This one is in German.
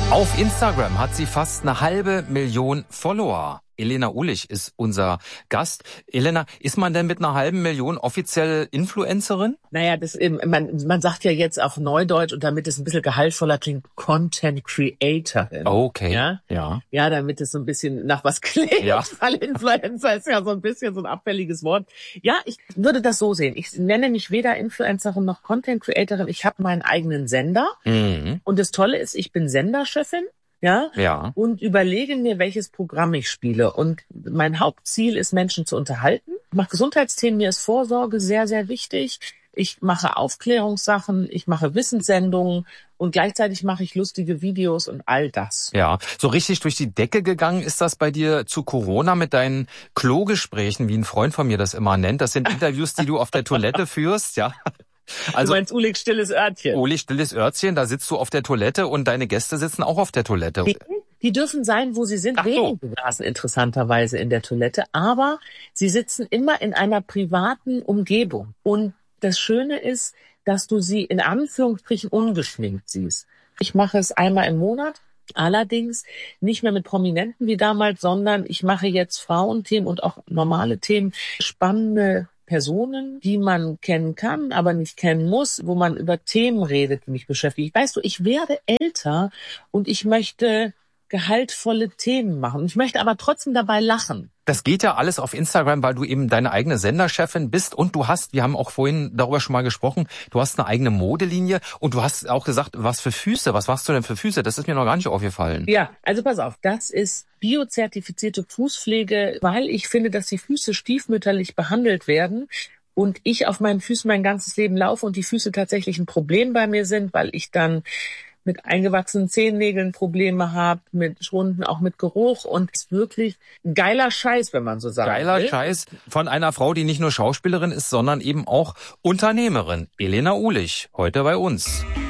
Auf Instagram hat sie fast 500.000 Follower. Elena Uhlich ist unser Gast. Elena, ist man denn mit 500.000 offiziell Influencerin? Naja, man sagt ja jetzt auf Neudeutsch, und damit es ein bisschen gehaltvoller klingt, Content Creatorin. Okay. Ja, damit es so ein bisschen nach was klingt. Ja. Weil Influencer ist ja so ein bisschen so ein abfälliges Wort. Ja, ich würde das so sehen. Ich nenne mich weder Influencerin noch Content Creatorin. Ich habe meinen eigenen Sender. Mhm. Und das Tolle ist, ich bin Senderchefin. Ja. Und überlege mir, welches Programm ich spiele. Und mein Hauptziel ist, Menschen zu unterhalten. Ich mache Gesundheitsthemen, mir ist Vorsorge sehr, sehr wichtig. Ich mache Aufklärungssachen, ich mache Wissenssendungen und gleichzeitig mache ich lustige Videos und all das. Ja, so richtig durch die Decke gegangen ist das bei dir zu Corona mit deinen Klogesprächen, wie ein Freund von mir das immer nennt. Das sind Interviews, die du auf der Toilette führst, ja. Also, du meinst Uhlichs stilles Örtchen? Uhlichs stilles Örtchen, da sitzt du auf der Toilette und deine Gäste sitzen auch auf der Toilette. Die dürfen sein, wo sie sind, wenige saßen interessanterweise in der Toilette, aber sie sitzen immer in einer privaten Umgebung. Und das Schöne ist, dass du sie in Anführungsstrichen ungeschminkt siehst. Ich mache es einmal im Monat. Allerdings nicht mehr mit Prominenten wie damals, sondern ich mache jetzt Frauenthemen und auch normale Themen, spannende Personen, die man kennen kann, aber nicht kennen muss, wo man über Themen redet, die mich beschäftigen. Weißt du, ich werde älter und ich möchte gehaltvolle Themen machen. Ich möchte aber trotzdem dabei lachen. Das geht ja alles auf Instagram, weil du eben deine eigene Senderchefin bist und du hast, wir haben auch vorhin darüber schon mal gesprochen, du hast eine eigene Modelinie und du hast auch gesagt, was für Füße, was machst du denn für Füße? Das ist mir noch gar nicht aufgefallen. Ja, also pass auf, das ist biozertifizierte Fußpflege, weil ich finde, dass die Füße stiefmütterlich behandelt werden. Und ich auf meinen Füßen mein ganzes Leben laufe und die Füße tatsächlich ein Problem bei mir sind, weil ich dann mit eingewachsenen Zehennägeln Probleme habe, mit Schrunden, auch mit Geruch. Und es ist wirklich ein geiler Scheiß, wenn man so sagen will. Geiler Scheiß von einer Frau, die nicht nur Schauspielerin ist, sondern eben auch Unternehmerin. Elena Uhlich, heute bei uns.